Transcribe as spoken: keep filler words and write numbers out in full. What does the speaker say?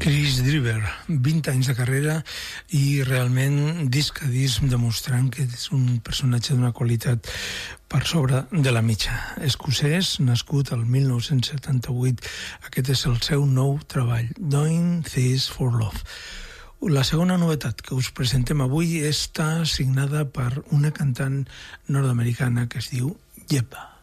Chris Drever, vint anys de carrera i realment disc a disc demostrant que és un personatge d'una qualitat per sobre de la mitja. Escocès, nascut el mil nou-cents setanta-vuit, aquest és el seu nou treball, Doing This for Love. La segona novetat que us presentem avui està signada per una cantant nord-americana que es diu Yebba.